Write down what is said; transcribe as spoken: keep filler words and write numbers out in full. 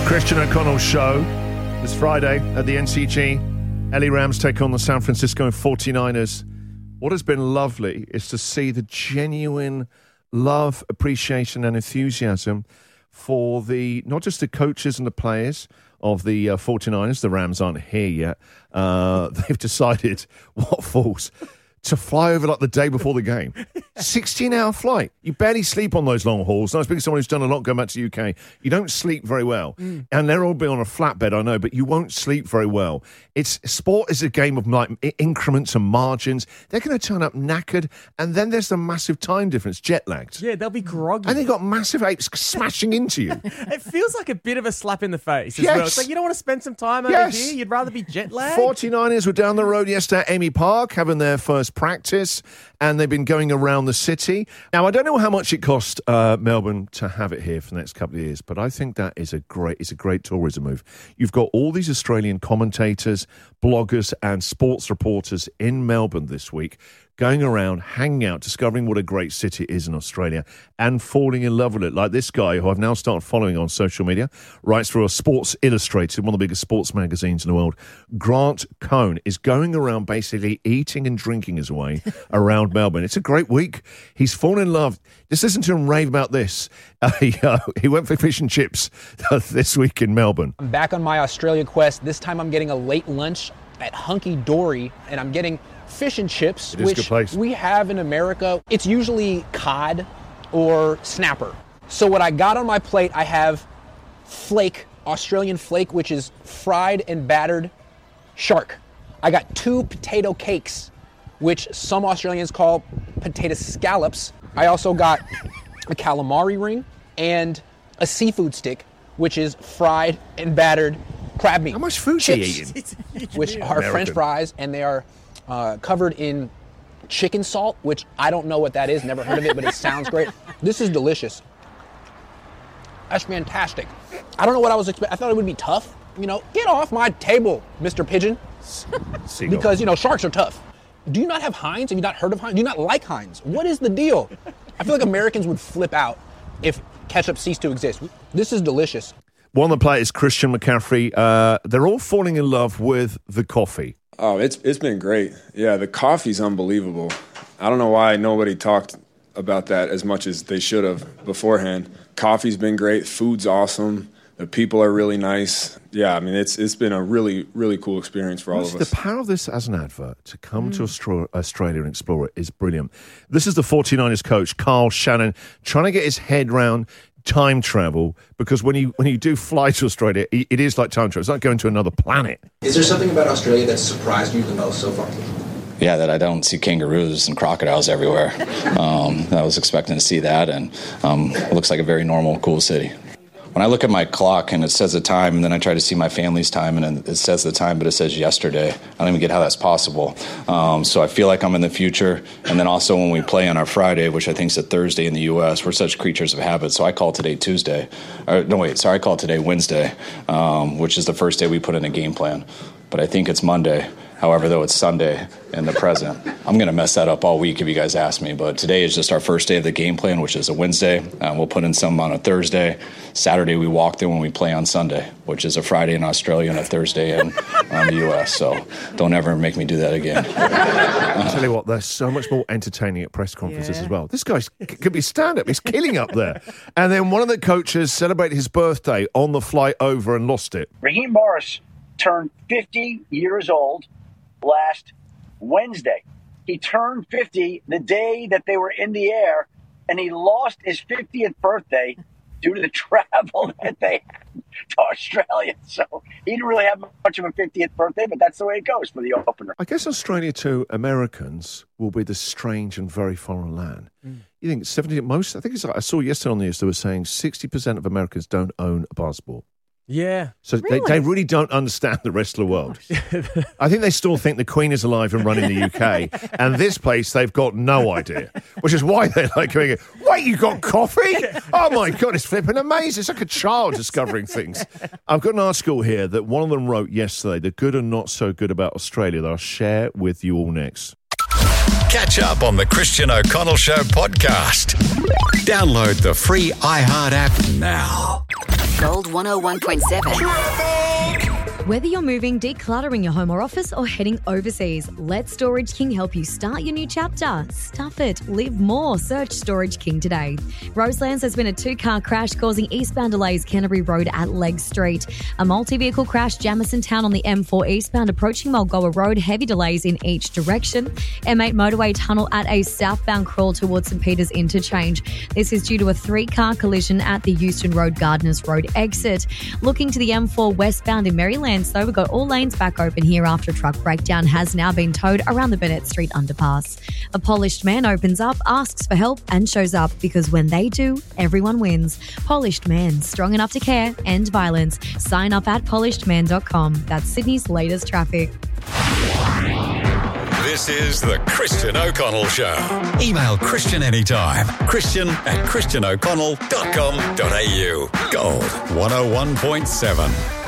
Christian O'Connell Show this Friday at the N C G. L A Rams take on the San Francisco forty-niners. What has been lovely is to see the genuine love, appreciation and enthusiasm for the not just the coaches and the players of the uh, forty-niners. The Rams aren't here yet. Uh, they've decided what falls to fly over like the day before the game. sixteen-hour flight. You barely sleep on those long hauls. And I speak to someone who's done a lot going back to the U K. You don't sleep very well. Mm. And they're all be on a flatbed, I know, but you won't sleep very well. It's sport is a game of like increments and margins. They're going to turn up knackered, and then there's the massive time difference, jet lagged. Yeah, they'll be groggy. And they've got massive apes smashing into you. It feels like a bit of a slap in the face as yes. well. It's like you don't want to spend some time over yes. here. You'd rather be jet lagged. forty-niners were down the road yesterday at Amy Park having their first practice, and they've been going around the city. Now, I don't know how much it cost uh, Melbourne to have it here for the next couple of years, but I think that is a great, it's a great tourism move. You've got all these Australian commentators, bloggers, and sports reporters in Melbourne this week, going around, hanging out, discovering what a great city it is in Australia and falling in love with it. Like this guy, who I've now started following on social media, writes for a Sports Illustrated, one of the biggest sports magazines in the world. Grant Cohn is going around basically eating and drinking his way around Melbourne. It's a great week. He's fallen in love. Just listen to him rave about this. Uh, he, uh, he went for fish and chips uh, this week in Melbourne. I'm back on my Australia quest. This time I'm getting a late lunch at Hunky Dory, and I'm getting fish and chips, which we have in America. It's usually cod or snapper. So what I got on my plate, I have flake, Australian flake, which is fried and battered shark. I got two potato cakes, which some Australians call potato scallops. I also got a calamari ring and a seafood stick, which is fried and battered crab meat. How much food are you eating? Which are American. French fries, and they are uh, covered in chicken salt, which I don't know what that is. Never heard of it, but it sounds great. This is delicious. That's fantastic. I don't know what I was expecting. I thought it would be tough. You know, get off my table, Mister Pigeon. Seagull. Because, you know, sharks are tough. Do you not have Heinz? Have you not heard of Heinz? Do you not like Heinz? What is the deal? I feel like Americans would flip out if ketchup ceased to exist. This is delicious. One of the players, Christian McCaffrey, uh, they're all falling in love with the coffee. Oh, it's it's been great. Yeah, the coffee's unbelievable. I don't know why nobody talked about that as much as they should have beforehand. Coffee's been great. Food's awesome. The people are really nice. Yeah, I mean, it's it's been a really, really cool experience for all What's of us. The power of this as an advert to come mm. to Austra- Australia and explore it is brilliant. This is the forty-niners coach, Carl Shannon, trying to get his head round time travel, because when you when you do fly to Australia, it, it is like time travel. It's like going to another planet. Is there something about Australia that surprised you the most so far? Yeah, that I don't see kangaroos and crocodiles everywhere. Um, I was expecting to see that, and um, it looks like a very normal, cool city. When I look at my clock and it says the time, and then I try to see my family's time, and it says the time, but it says yesterday. I don't even get how that's possible. Um, so I feel like I'm in the future. And then also when we play on our Friday, which I think is a Thursday in the U S, we're such creatures of habit. So I call today Tuesday. Or, no, wait, sorry, I call today Wednesday, um, which is the first day we put in a game plan. But I think it's Monday. However, though, it's Sunday in the present. I'm going to mess that up all week if you guys ask me. But today is just our first day of the game plan, which is a Wednesday. Um, we'll put in some on a Thursday. Saturday, we walk through when we play on Sunday, which is a Friday in Australia and a Thursday in um, the U S. So don't ever make me do that again. I'll tell you what, they're so much more entertaining at press conferences yeah. as well. This guy could be stand-up. He's killing up there. And then one of the coaches celebrated his birthday on the flight over and lost it. Raheem Morris turned fifty years old last Wednesday. He turned fifty the day that they were in the air, and he lost his fiftieth birthday due to the travel that they had to Australia. So he didn't really have much of a fiftieth birthday, but that's the way it goes for the opener. I guess Australia to Americans will be the strange and very foreign land. Mm. You think seventy most, I think it's like, I saw yesterday on the news they were saying sixty percent of Americans don't own a passport. Yeah. So really? They, they really don't understand the rest of the world. I think they still think the Queen is alive and running the U K. And this place, they've got no idea. Which is why they're like going, wait, you got coffee? Oh, my God, it's flipping amazing. It's like a child discovering things. I've got an article here that one of them wrote yesterday, the good and not so good about Australia, that I'll share with you all next. Catch up on the Christian O'Connell Show podcast. Download the free iHeart app now. Gold one oh one point seven. Whether you're moving, decluttering your home or office, or heading overseas, let Storage King help you start your new chapter. Stuff it. Live more. Search Storage King today. Roselands has been a two-car crash causing eastbound delays Canterbury Road at Legg Street. A multi-vehicle crash Jamison Town on the M four eastbound approaching Mulgoa Road. Heavy delays in each direction. M eight motorway tunnel at a southbound crawl towards St Peters interchange. This is due to a three-car collision at the Euston Road Gardeners Road exit. Looking to the M four westbound in Maryland, so we've got all lanes back open here after a truck breakdown has now been towed around the Bennett Street underpass. A polished man opens up, asks for help and shows up because when they do, everyone wins. Polished Man, strong enough to care, end violence. Sign up at polished man dot com. That's Sydney's latest traffic. This is the Christian O'Connell Show. Email Christian anytime. Christian at christian o'connell dot com dot a u. Gold one oh one point seven.